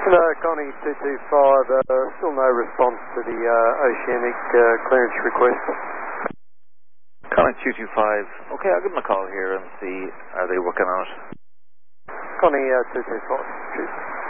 No, Connie 225, still no response to the Oceanic clearance request. Connie 225, okay, I'll give them a call here and see, are they working on it? Connie 225, cheers.